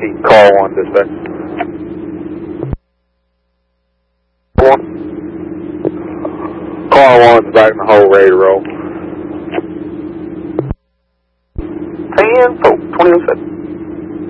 Car 1 dispatch. 1. Car 1's back in the hole, ready to roll. 10-4, 2007.